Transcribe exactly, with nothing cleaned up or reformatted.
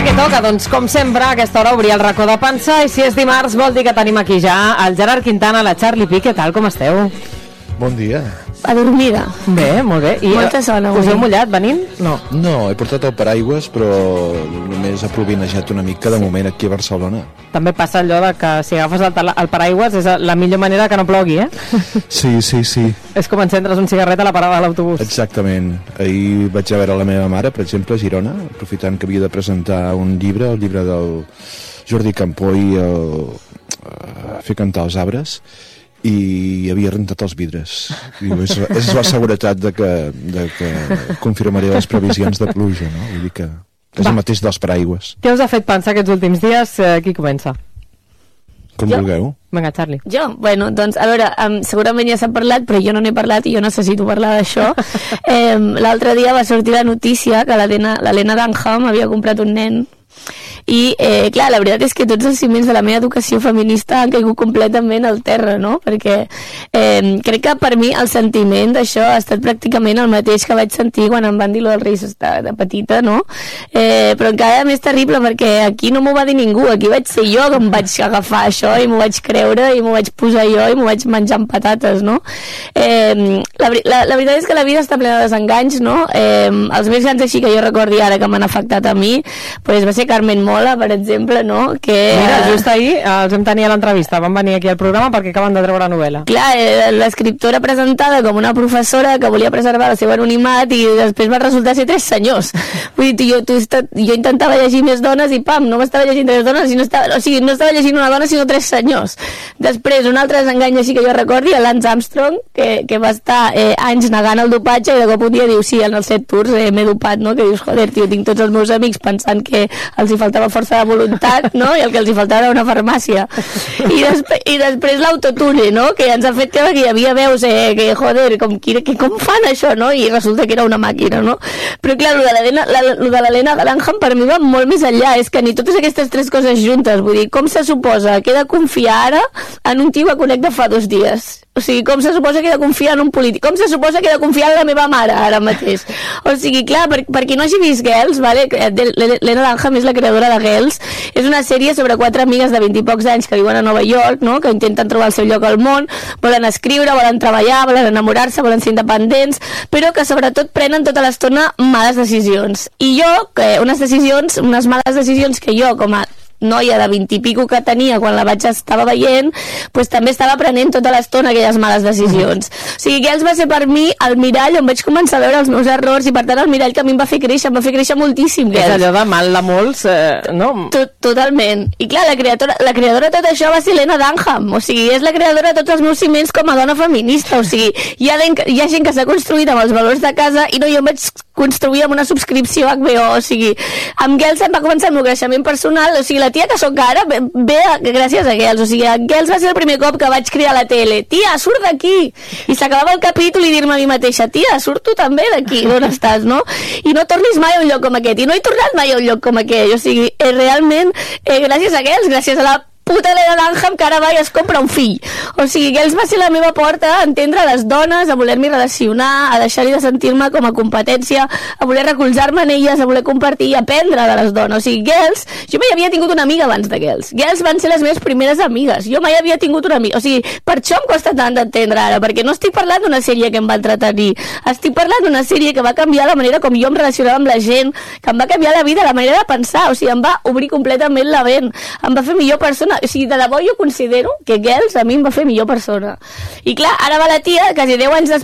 que toca, doncs, com sempre, a aquesta hora obrir el racó de pansa, i si és dimarts vol dir que tenim aquí ja el Gerard Quintana, la Charlie Pi. Què tal, com esteu? Bon dia. Adormida. Bé, molt bé. I molta son avui. Us heu mullat venint? No. No, he portat el paraigües, però només ha plovinejat una mica de moment aquí a Barcelona. També passa allò de que si agafes el, el paraigües és la millor manera que no plogui, eh? Sí, sí, sí. És com encendre's un cigarret a la parada de l'autobús. Exactament. Ahir vaig a veure la meva mare, per exemple, a Girona, aprofitant que havia de presentar un llibre, el llibre del Jordi Campoy, el, uh, Fer cantar els arbres, i havia rentat els vidres. Diu, és, és la seguretat de que, de que confirmaré les previsions de pluja, no? Vull dir que és Va. el mateix dels paraigües. Què us ha fet pensar aquests últims dies? Eh, qui comença? Com jo? vulgueu. Vinga, Charlie. Jo? Bueno, doncs, a veure, um, segurament ja s'ha parlat, però jo no n'he parlat i jo necessito parlar d'això. eh, L'altre dia va sortir la notícia que l'Helena Dunham havia comprat un nen i, eh, clar, la veritat és que tots els ciments de la meva educació feminista han caigut completament al terra, no? Perquè eh, crec que per mi el sentiment d'això ha estat pràcticament el mateix que vaig sentir quan em van dir lo dels Reis de, de petita, no? Eh, però encara més terrible perquè aquí no m'ho va dir ningú, aquí vaig ser jo que em vaig agafar això i m'ho vaig creure i m'ho vaig posar jo i m'ho vaig menjar amb patates, no? Eh, la, la, la veritat és que la vida està plena de desenganys, no? Eh, els més grans així que jo recordi ara que m'han afectat a mi, pues va ser Carmen Mola, per exemple, no? Que, Mira, just ahir els vam tenir a l'entrevista, van venir aquí al programa perquè acaben de treure novel·la. Clar, eh, l'escriptora presentada com una professora que volia preservar el seu anonimat i després va resultar ser tres senyors. Vull dir, jo, tu, jo intentava llegir més dones i pam, no m'estava llegint tres dones, sinó estava, o sigui, no estava llegint una dona sinó tres senyors. Després, un altre desengany així que jo recordi, el Lance Armstrong, que, que va estar eh, anys negant el dopatge i de cop un dia diu, sí, en els set tours eh, m'he dopat, no? Que dius, joder, tio, tinc tots els meus amics pensant que els hi faltava força de voluntat, no? I el que els hi faltava era una farmàcia. I, desp i després l'autotune, no? Que ens ha fet que hi havia veus eh, que, joder, com, que, com fan això, no? I resulta que era una màquina, no? Però clar, lo de l'Helena Dunham per mi va molt més enllà, és que ni totes aquestes tres coses juntes, vull dir, com se suposa que he de confiar ara en un tio que conec de fa dos dies? O sigui, com se suposa que he de confiar en un polític? Com se suposa que he de confiar en la meva mare ara mateix? O sigui, clar, per, per qui no hagi vist Girls, vale? l'Helena Dunham és la creadora de Girls, és una sèrie sobre quatre amigues de vint i pocs anys que viuen a Nova York, no? Que intenten trobar el seu lloc al món, volen escriure, volen treballar, volen enamorar-se, volen ser independents, però que sobretot prenen tota l'estona males decisions. I jo, que unes decisions, unes males decisions que jo, com a noia de vint i pico que tenia quan la vaig estava veient, pues també estava prenent tota l'estona aquelles males decisions. O sigui, Girls va ser per mi el mirall on vaig començar a veure els meus errors i per tant el mirall que a mi em va fer créixer, em va fer créixer moltíssim, Girls. És allò de mal de molts, eh, no? Tot, totalment. I clar, la creadora, la creadora de tot això va ser Helena Dunham, o sigui, és la creadora de tots els meus ciments com a dona feminista, o sigui, hi ha, hi ha gent que s'ha construït amb els valors de casa i no, jo em vaig construir amb una subscripció a H B O, o sigui, amb Girls em va començar el meu creixement personal, o sigui, la tia que sóc ara ve, ve gràcies a Girls, o sigui, Girls va ser el primer cop que vaig cridar a la tele, tia, surt d'aquí, i s'acabava el capítol i dir-me a mi mateixa, tia, surt tu també d'aquí, d'on estàs, no? I no tornis mai a un lloc com aquest, i no he tornat mai a un lloc com aquell, o sigui, eh, realment, eh, gràcies a Girls, gràcies a la puta Helena Dunham que ara va i es compra un fill. O sigui, Girls va ser la meva porta a entendre les dones, a voler-m'hi relacionar, a deixar-hi de sentir-me com a competència, a voler recolzar-me en elles, a voler compartir i aprendre de les dones. O sigui, Girls, jo mai havia tingut una amiga abans de Girls. Girls van ser les meves primeres amigues. Jo mai havia tingut una amiga. O sigui, per això em costa tant d'entendre ara, perquè no estic parlant d'una sèrie que em va entretenir. Estic parlant d'una sèrie que va canviar la manera com jo em relacionava amb la gent, que em va canviar la vida, la manera de pensar. O sigui, em va obrir completament la ment. Em va fer millor persona. O sigui, de debò jo considero que Girls a mi em va fer millor persona. I clar, ara va la tia, quasi deu anys després